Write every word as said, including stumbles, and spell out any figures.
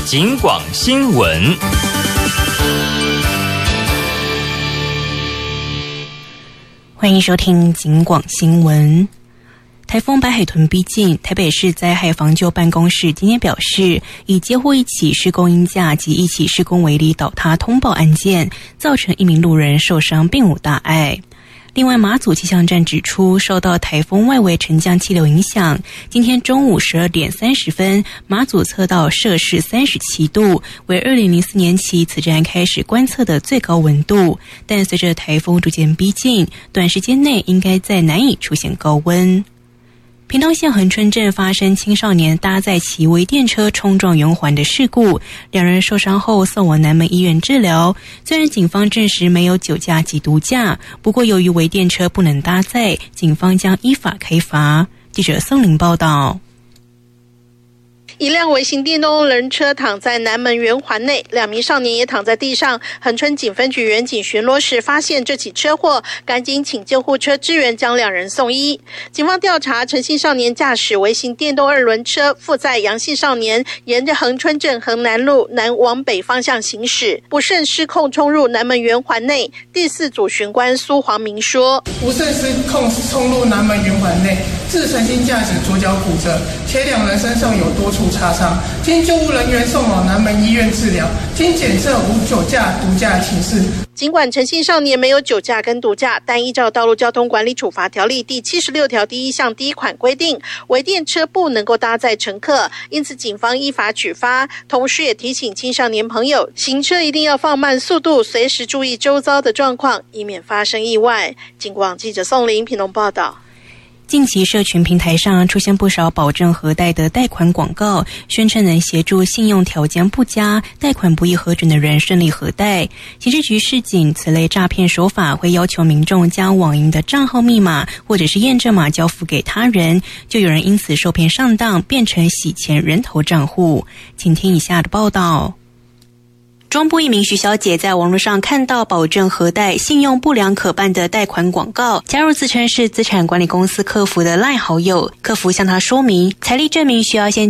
警广新闻。 欢迎收听警广新闻。台风白海豚逼近，台北市灾害防救办公室今天表示，已接获一起施工鹰架及一起施工围篱倒塌通报案件，造成一名路人受伤，并无大碍。另外，马祖气象站指出，受到台风外围沉降气流影响，今天中午十二点三十分，马祖测到摄氏三十七度，为二零零四年起此站开始观测的最高温度。但随着台风逐渐逼近，短时间内应该再难以出现高温。屏东县恒春镇发生青少年搭载骑微电车冲撞圆环的事故，两人受伤后送往南门医院治疗。虽然警方证实没有酒驾及毒驾，不过由于微电车不能搭载，警方将依法开罚。记者宋玲报道。 一辆微型电动人车躺在南门圆环内，两名少年也躺在地上。恒春警分局员警巡逻时发现这起车祸，赶紧请救护车支援，将两人送医。警方调查，陈姓少年驾驶微型电动二轮车，负载杨姓少年沿着恒春镇恒南路南往北方向行驶，不慎失控冲入南门圆环内。第四组巡官苏黄明说： 不慎失控冲入南门圆环内，致陈姓驾驶左脚骨折，且两人身上有多处擦伤，经救护人员送往南门医院治疗，经检测无酒驾、毒驾情事。 尽管陈姓少年没有酒驾跟毒驾，但依照《道路交通管理处罚条例》第七十六条第一项第一款规定，微电车不能够搭载乘客，因此警方依法举发。同时也提醒青少年朋友，行车一定要放慢速度，随时注意周遭的状况，以免发生意外。警广记者宋玲屏东报道。 近期社群平台上出现不少保证核贷的贷款广告，宣称能协助信用条件不佳、贷款不易核准的人顺利核贷。刑事局示警，此类诈骗手法会要求民众将网银的账号密码或者是验证码交付给他人，就有人因此受骗上当，变成洗钱人头账户。请听以下的报道。中部一名徐小姐在网络上看到保证核贷、信用不良可办的贷款广告，加入自称是资产管理公司客服的 LINE 好友，客服向她说明，财力证明需要先